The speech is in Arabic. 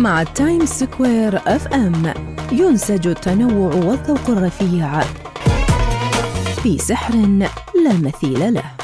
مع تايم سكوير اف ام ينسج التنوع والذوق الرفيع في سحر لا مثيل له.